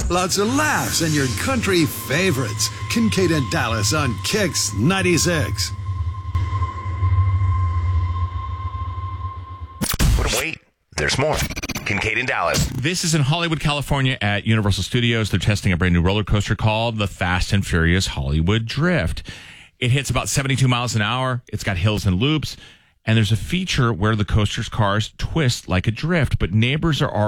Lots of laughs and your country favorites. Kincaid and Dallas on Kix 96. But wait, there's more. Kincaid and Dallas. This is in Hollywood, California at Universal Studios. They're testing a brand new roller coaster called the Fast and Furious Hollywood Drift. It hits about 72 miles an hour. It's got hills and loops. And there's a feature where the coaster's cars twist like a drift, but neighbors are